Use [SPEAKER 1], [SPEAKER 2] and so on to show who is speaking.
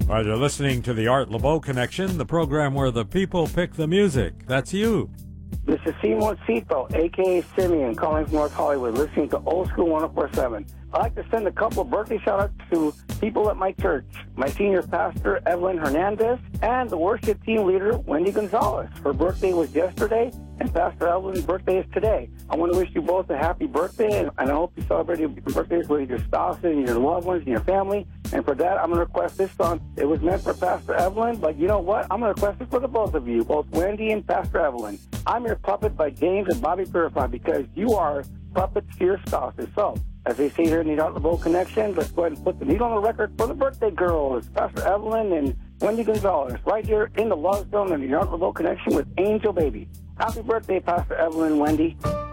[SPEAKER 1] Well, you're listening to the Art LeBeau Connection, the program where the people pick the music. That's you.
[SPEAKER 2] This is Simoncito, a.k.a. Simeon, calling from North Hollywood, listening to Old School 104.7. I'd like to send a couple of birthday shout-outs to people at my church, my senior pastor, Evelyn Hernandez, and the worship team leader, Wendy Gonzalez. Her birthday was yesterday, and Pastor Evelyn's birthday is today. I want to wish you both a happy birthday, and I hope you celebrate your birthdays with your spouses and your loved ones and your family. And for that, I'm going to request this song. It was meant for Pastor Evelyn, but you know what? I'm going to request it for the both of you, both Wendy and Pastor Evelyn. I'm Your Puppet by James and Bobby Purify, because you are puppets to your spouses. So, as they say here in the Art LeBeau Connection, let's go ahead and put the needle on the record for the birthday girls, Pastor Evelyn and Wendy Gonzalez, right here in the Love Zone in the Art LeBeau Connection with Angel Baby. Happy birthday, Pastor Evelyn and Wendy.